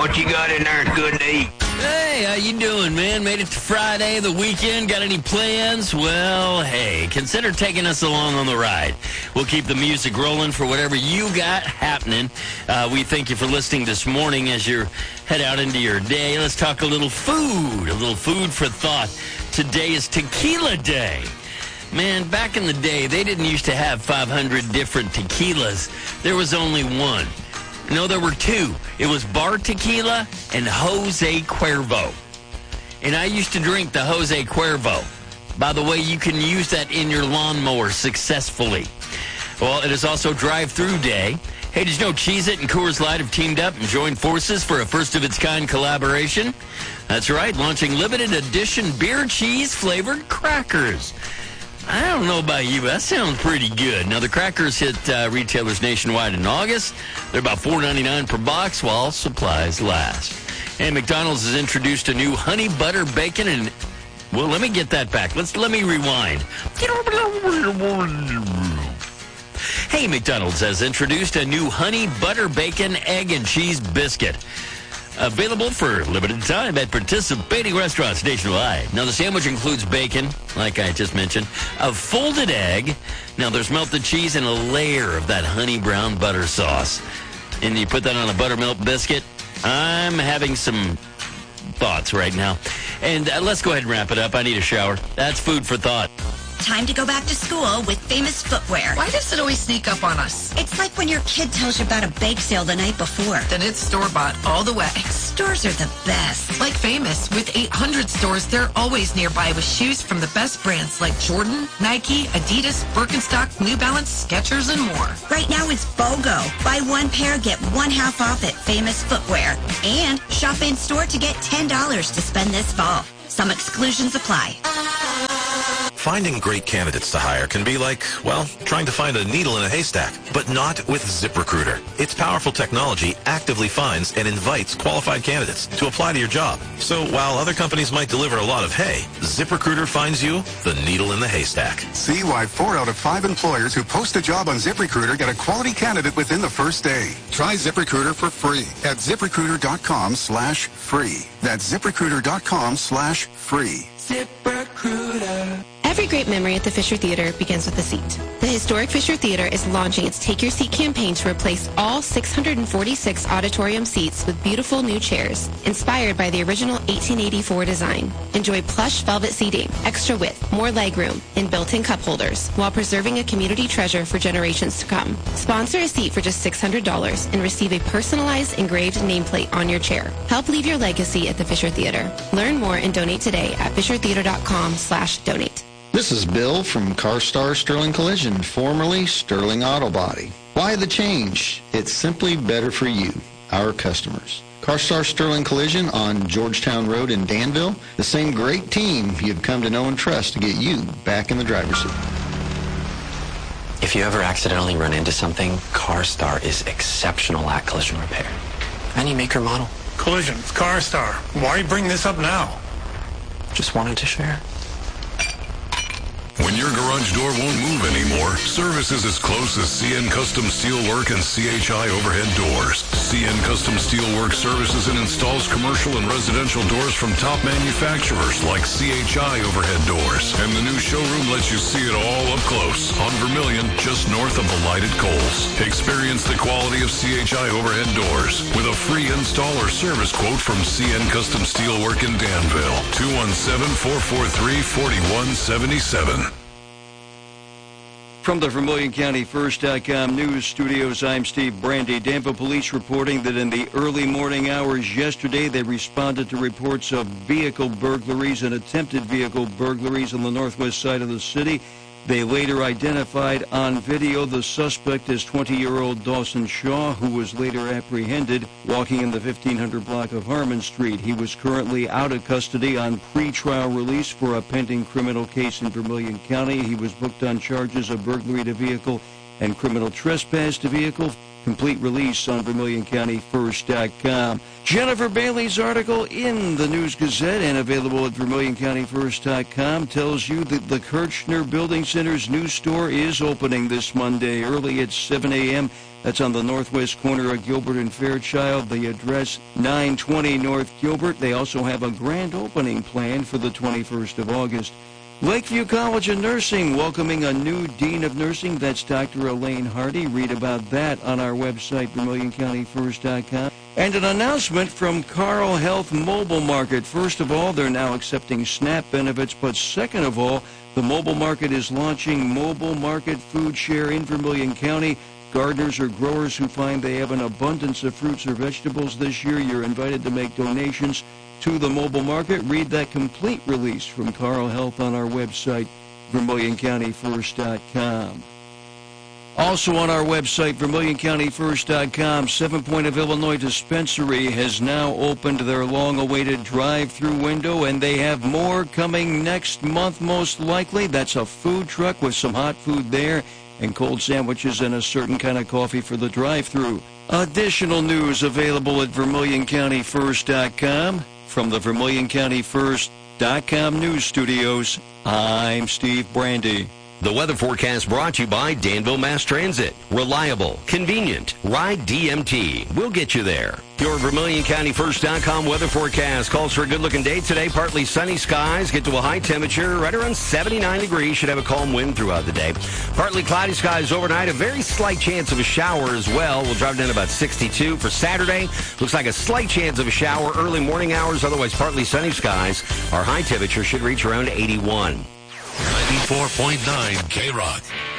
What you got in there good to eat? Hey, how you doing, man? Made it to Friday, the weekend. Got any plans? Well, hey, consider taking us along on the ride. We'll keep the music rolling for whatever you got happening. We thank you for listening this morning as you head out into your day. Let's talk a little food for thought. Today is Tequila Day. Man, back in the day, they didn't used to have 500 different tequilas. There was only one. No, there were two. It was Bar Tequila and Jose Cuervo. And I used to drink the Jose Cuervo. By the way, you can use that in your lawnmower successfully. Well, it is also Drive-Thru Day. Hey, did you know Cheez-It and Coors Light have teamed up and joined forces for a first-of-its-kind collaboration? That's right, launching limited edition beer cheese flavored crackers. I don't know about you, but that sounds pretty good. Now, the crackers hit retailers nationwide in August. They're about $4.99 per box while supplies last. And McDonald's has introduced a new honey butter bacon and... Well, let me get that back. Let me rewind. Hey, McDonald's has introduced a new honey butter bacon egg and cheese biscuit. Available for limited time at participating restaurants nationwide. Now, the sandwich includes bacon, like I just mentioned, a folded egg. Now, there's melted cheese and a layer of that honey brown butter sauce. And you put that on a buttermilk biscuit. I'm having some thoughts right now. And let's go ahead and wrap it up. I need a shower. That's food for thought. Time to go back to school with Famous Footwear. Why does it always sneak up on us? It's like when your kid tells you about a bake sale the night before. Then it's store-bought all the way. Stores are the best. Like Famous, with 800 stores, they're always nearby with shoes from the best brands like Jordan, Nike, Adidas, Birkenstock, New Balance, Skechers, and more. Right now it's BOGO. Buy one pair, get one half off at Famous Footwear. And shop in-store to get $10 to spend this fall. Some exclusions apply. Finding great candidates to hire can be like, well, trying to find a needle in a haystack, but not with ZipRecruiter. Its powerful technology actively finds and invites qualified candidates to apply to your job. So while other companies might deliver a lot of hay, ZipRecruiter finds you the needle in the haystack. See why 4 out of 5 employers who post a job on ZipRecruiter get a quality candidate within the first day. Try ZipRecruiter for free at ZipRecruiter.com/free. That's ZipRecruiter.com/free. ZipRecruiter. Every great memory at the Fisher Theater begins with a seat. The historic Fisher Theater is launching its Take Your Seat campaign to replace all 646 auditorium seats with beautiful new chairs, inspired by the original 1884 design. Enjoy plush velvet seating, extra width, more legroom, and built-in cup holders, while preserving a community treasure for generations to come. Sponsor a seat for just $600 and receive a personalized engraved nameplate on your chair. Help leave your legacy at the Fisher Theater. Learn more and donate today at fishertheater.com/donate. This is Bill from CarStar Sterling Collision, formerly Sterling Auto Body. Why the change? It's simply better for you, our customers. CarStar Sterling Collision on Georgetown Road in Danville, the same great team you've come to know and trust to get you back in the driver's seat. If you ever accidentally run into something, CarStar is exceptional at collision repair. Any maker model. Collisions, CarStar. Why bring this up now? Just wanted to share. When your garage door won't move anymore, service is as close as CN Custom Steelwork and CHI Overhead Doors. CN Custom Steelwork services and installs commercial and residential doors from top manufacturers like CHI Overhead Doors. And the new showroom lets you see it all up close on Vermilion, just north of the lighted Coles. Experience the quality of CHI Overhead Doors with a free install or service quote from CN Custom Steelwork in Danville. 217-443-4177. From the Vermilion County First.com news studios, I'm Steve Brandy. Danville police reporting that in the early morning hours yesterday, they responded to reports of vehicle burglaries and attempted vehicle burglaries on the northwest side of the city. They later identified on video the suspect as 20-year-old Dawson Shaw, who was later apprehended walking in the 1500 block of Harmon Street. He was currently out of custody on pretrial release for a pending criminal case in Vermilion County. He was booked on charges of burglary to vehicle and criminal trespass to vehicle. Complete release on VermilionCountyFirst.com. Jennifer Bailey's article in the News Gazette and available at VermilionCountyFirst.com tells you that the Kirchner Building Center's new store is opening this Monday early at 7 a.m. That's on the northwest corner of Gilbert and Fairchild. The address 920 North Gilbert. They also have a grand opening planned for the 21st of August. Lakeview College of Nursing welcoming a new Dean of Nursing. That's Dr. Elaine Hardy. Read about that on our website, VermilionCountyFirst.com. And an announcement from Carle Health Mobile Market. First of all, they're now accepting SNAP benefits, but second of all, the mobile market is launching Mobile Market Food Share in Vermilion County. Gardeners or growers who find they have an abundance of fruits or vegetables this year, you're invited to make donations to the mobile market. Read that complete release from Carle Health on our website, VermilionCountyFirst.com. Also on our website, VermilionCountyFirst.com, 7 Point of Illinois Dispensary has now opened their long-awaited drive-through window, and they have more coming next month, most likely. That's a food truck with some hot food there and cold sandwiches and a certain kind of coffee for the drive-through. Additional news available at VermilionCountyFirst.com. From the VermilionCountyFirst.com news studios, I'm Steve Brandy. The weather forecast brought to you by Danville Mass Transit. Reliable, convenient, ride DMT. We'll get you there. Your VermilionCountyFirst.com weather forecast calls for a good-looking day today. Partly sunny skies. Get to a high temperature right around 79 degrees. Should have a calm wind throughout the day. Partly cloudy skies overnight. A very slight chance of a shower as well. We'll drive down to about 62 for Saturday. Looks like a slight chance of a shower early morning hours. Otherwise, partly sunny skies. Our high temperature should reach around 81. 94.9 K-Rock.